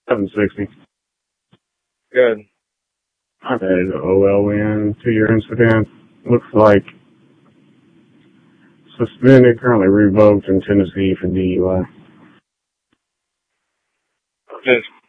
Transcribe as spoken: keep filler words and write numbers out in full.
seven sixty. Good. I've had an O L win, two-year incident. Looks like suspended, currently revoked in Tennessee for D U I. Just